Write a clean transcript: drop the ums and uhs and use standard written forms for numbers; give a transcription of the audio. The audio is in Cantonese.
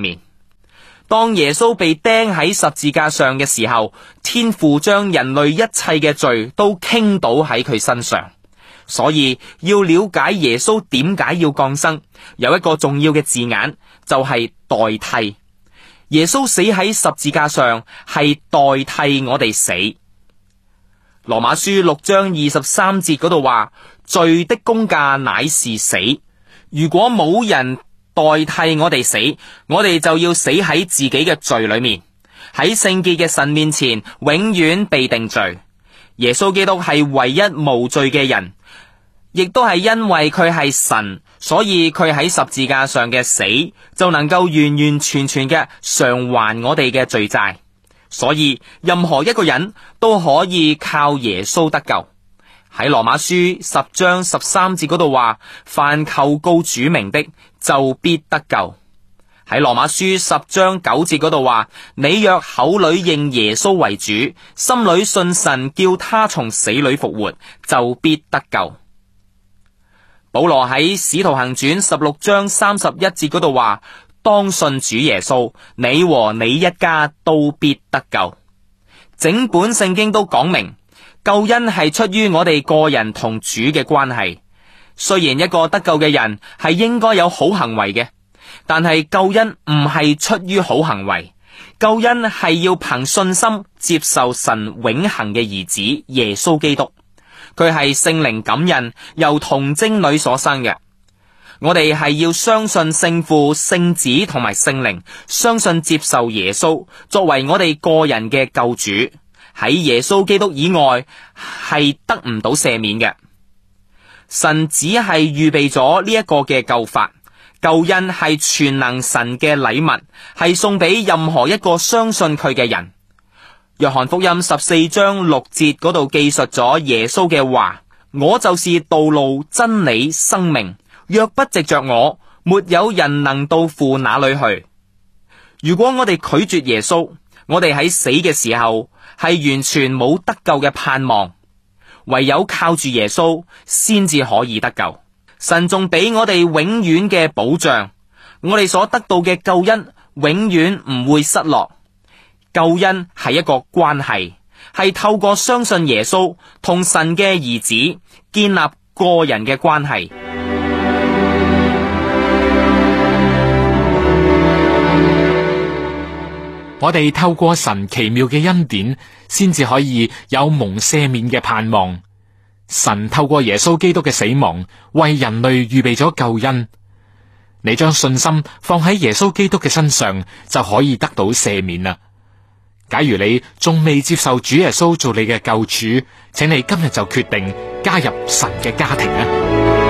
面。當耶穌被釘喺十字架上嘅時候，天父將人類一切嘅罪都傾倒喺佢身上。所以要了解耶穌點解要降生，有一個重要嘅字眼，就係代替。耶穌死喺十字架上係代替我哋死。羅馬書6章23節嗰度話，罪的工價乃是死。如果冇人代替我哋死，我哋就要死喺自己嘅罪裏面，喺聖潔嘅神面前永遠被定罪。耶穌基督係唯一無罪嘅人，亦都係因為佢係神，所以佢喺十字架上嘅死就能夠完完全全嘅償還我哋嘅罪債。所以任何一個人都可以靠耶穌得救。喺羅馬書10章13節嗰度話，凡求告主名的就必得救。喺羅馬書10章9節嗰度話，你若口裏認耶穌為主，心裏信神叫他從死裏復活，就必得救。保羅喺使徒行傳16章31節嗰度話，當信主耶穌，你和你一家都必得救。整本聖經都講明，救恩係出於我哋個人同主嘅關係。雖然一個得救嘅人係應該有好行為嘅，但係救恩唔係出於好行為，救恩係要憑信心接受神永恆嘅兒子耶穌基督。佢係聖靈感孕，由童貞女所生嘅。我哋係要相信聖父、聖子同埋聖靈，相信接受耶穌作為我哋個人嘅救主。喺耶穌基督以外係得唔到赦免嘅。神只係預備咗呢一個嘅救法，救恩係全能神嘅禮物，係送俾任何一個相信佢嘅人。約翰福音14章6節嗰度記述咗耶穌嘅話，我就是道路、真理、生命，若不藉着我，沒有人能到父那裏去。如果我哋拒絕耶穌，我哋喺死嘅時候係完全冇得救嘅盼望，唯有靠住耶穌先至可以得救。神仲俾我哋永遠嘅保障，我哋所得到嘅救恩永遠唔會失落。救恩係一個關係，係透過相信耶穌同神嘅兒子建立個人嘅關係。 我哋透過神奇妙嘅恩典，先至可以有蒙赦免嘅盼望。神透過耶穌基督嘅死亡，為人類預備咗救恩。你將信心放喺耶穌基督嘅身上，就可以得到赦免啦。假如你仲未接受主耶穌做你嘅救主，請你今日就決定加入神嘅家庭啊！